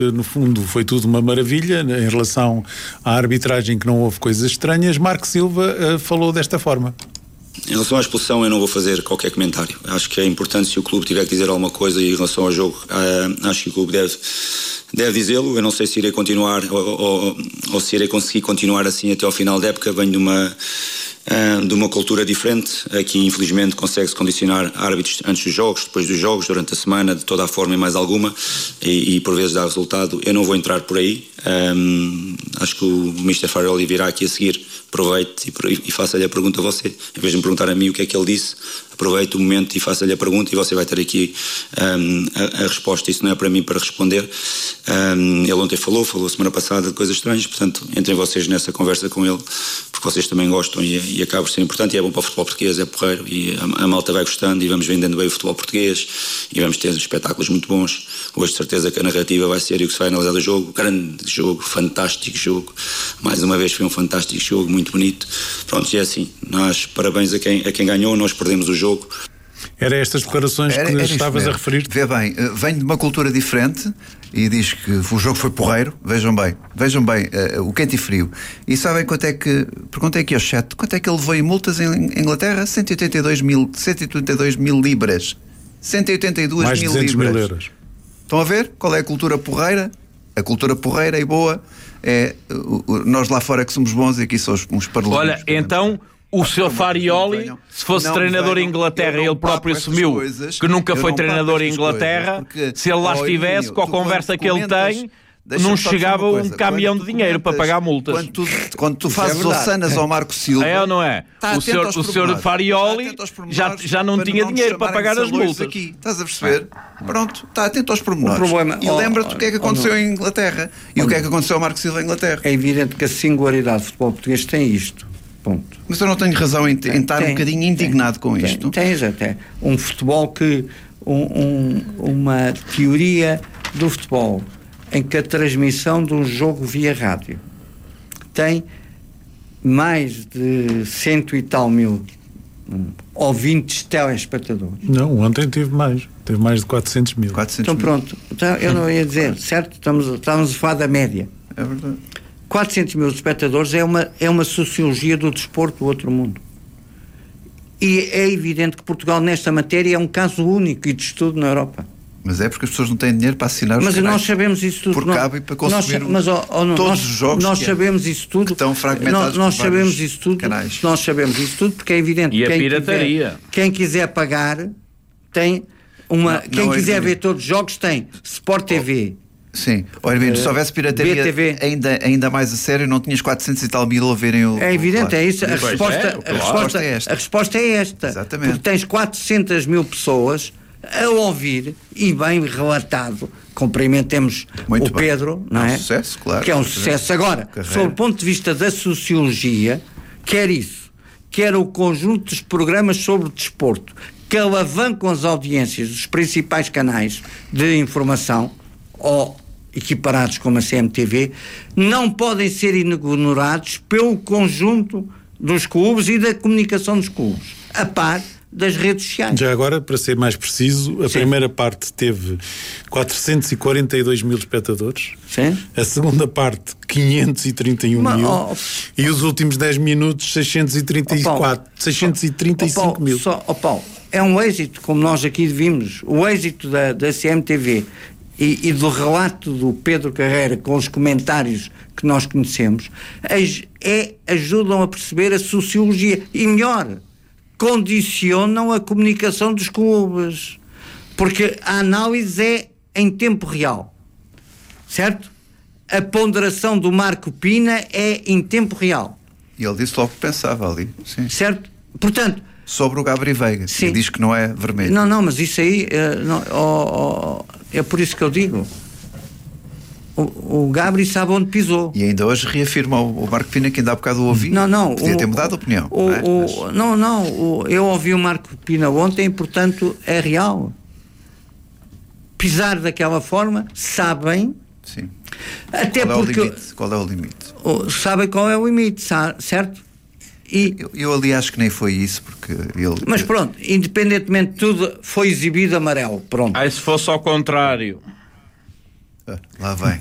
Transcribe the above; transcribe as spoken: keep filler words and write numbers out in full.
No fundo foi tudo uma maravilha. Em relação à arbitragem, que não houve coisas estranhas, Marco Silva uh, falou desta forma. Em relação à expulsão, eu não vou fazer qualquer comentário. Acho que é importante, se o clube tiver que dizer alguma coisa em relação ao jogo, uh, acho que o clube deve, deve dizê-lo. Eu não sei se irei continuar ou, ou, ou se irei conseguir continuar assim até ao final da época. Venho de uma, uh, de uma cultura diferente. Aqui, infelizmente, consegue-se condicionar árbitros antes dos jogos, depois dos jogos, durante a semana, de toda a forma e mais alguma, e, e por vezes dá resultado. Eu não vou entrar por aí. Um, acho que o mister Farioli virá aqui a seguir. Aproveite e, e faça-lhe a pergunta a você. Em vez de me perguntar a mim o que é que ele disse, aproveite o momento e faça-lhe a pergunta, e você vai ter aqui um, a, a resposta. Isso não é para mim para responder. Um, ele ontem falou, falou semana passada de coisas estranhas, portanto, entrem vocês nessa conversa com ele, porque vocês também gostam, e, e acaba por ser importante, e é bom para o futebol português, é porreiro, e a, a malta vai gostando, e vamos vendendo bem o futebol português, e vamos ter espetáculos muito bons. Hoje de certeza que a narrativa vai ser e o que se vai analisar do jogo. Grande jogo, fantástico jogo, mais uma vez foi um fantástico jogo, muito bonito. Pronto, e é assim, nós parabéns a quem, a quem ganhou, nós perdemos o jogo. Era estas declarações era, que era estavas a referir? Vê bem, venho de uma cultura diferente e diz que o jogo foi porreiro. Vejam bem, vejam bem uh, o quente e frio. E sabem quanto é que, perguntei aqui ao chat, quanto é que ele levou em multas em Inglaterra? cento e oitenta e dois mil, cento e oitenta e dois mil libras. cento e oitenta e duas Mais mil duzentos libras. mil euros. Estão a ver qual é a cultura porreira? A cultura porreira e boa é uh, uh, nós lá fora que somos bons e aqui somos uns paralelos. Olha, então o senhor Farioli, se fosse não treinador venham, em Inglaterra, eu não ele próprio papo assumiu coisas, que nunca eu foi não treinador papo em estas Inglaterra, coisas, se ele lá oh, estivesse, Emílio, com a tu conversa quando que ele comentas, tem, deixa-me não só dizer chegava uma um coisa. caminhão Quando de tu dinheiro para comentas, pagar multas. Quando tu, quando tu fazes é verdade. ossanas ao Marco Silva, É ou não é? Tá o senhor, o senhor Farioli já, já não tinha dinheiro para pagar as multas. Aqui, estás a perceber? Pronto, está atento aos pormenores. O problema- E oh, lembra-te o que é que oh, aconteceu oh, em Inglaterra e o que é que aconteceu ao Marco Silva em Inglaterra. É evidente que a singularidade do futebol português tem isto. Ponto. Mas eu não tenho razão em, em estar Tem, um bocadinho indignado tem, com tem, isto. Tens até um futebol que um, um, uma teoria do futebol em que a transmissão de um jogo via rádio tem mais de cento e tal mil um, ouvintes telespectadores. Não, ontem teve mais. Teve mais de quatrocentos mil. quatrocentos Então mil. pronto, então, eu não ia dizer, certo? Estamos, estamos a falar da média. É verdade. quatrocentos mil espectadores é uma, é uma sociologia do desporto do outro mundo. E é evidente que Portugal, nesta matéria, é um caso único e de estudo na Europa. Mas é porque as pessoas não têm dinheiro para assinar os Mas canais nós sabemos isso tudo. por Nós- cabo e para consumir nós, mas, oh, oh, não, todos nós, os jogos nós que, sabemos isso tudo. que estão fragmentados Nós, nós por sabemos vários isso tudo. canais. Nós sabemos isso tudo porque é evidente E que a quem pirataria. quiser, quem quiser pagar tem uma. Não, quem não é quiser evidente. ver todos os jogos tem Sport T V. Sim. Olha, Hermínio, se houvesse pirataria B T V. ainda, ainda mais a sério, não tinhas quatrocentos e tal mil a verem o. É evidente, claro. é isso. A Pois resposta, é, a, claro. resposta, é esta. a resposta é esta. Exatamente. Porque tens quatrocentas mil pessoas a ouvir e bem relatado. Cumprimentemos Muito o bem. Pedro, não É um é? sucesso, claro. Que é um sucesso. Agora, Carreira. sob o ponto de vista da sociologia, quer isso, quer o conjunto dos programas sobre o desporto que alavancam as audiências dos principais canais de informação ou equiparados como a C M T V, não podem ser ignorados pelo conjunto dos clubes e da comunicação dos clubes, a par das redes sociais. Já agora, para ser mais preciso, a Sim. primeira parte teve quatrocentos e quarenta e dois mil espectadores. Sim? A segunda parte, quinhentos e trinta e um Mas, mil. oh, E os últimos dez minutos, seiscentos e trinta e quatro, Paulo, seiscentos e trinta e cinco Ó Paulo, mil. Só, ó Paulo, é um êxito, como nós aqui vimos, o êxito da, da C M T V e, e do relato do Pedro Carreira com os comentários que nós conhecemos, as, é, ajudam a perceber a sociologia e, melhor, condicionam a comunicação dos clubes, porque a análise é em tempo real, certo? A ponderação do Marco Pina é em tempo real, E ele disse logo que pensava ali. Sim. certo? Portanto, Sobre o Gabriel Veiga. Sim. E diz que não é vermelho. não, não, mas isso aí eh, não, oh, oh, é por isso que eu digo, o, o Gabriel sabe onde pisou. E ainda hoje reafirma o, o Marco Pina, que ainda há bocado o ouvi. Não, não. Podia o, ter mudado a opinião. O, não, é? o, Mas- não, não. O, eu ouvi o Marco Pina ontem, portanto, é real. Pisar daquela forma, sabem, Sim. até Qual é o porque limite? Qual é o limite? oh, sabem qual é o limite, sa- certo? E, Eu, eu ali acho que nem foi isso, porque ele. mas pronto, independentemente de tudo, foi exibido amarelo. Pronto. Aí se fosse ao contrário. Lá vai.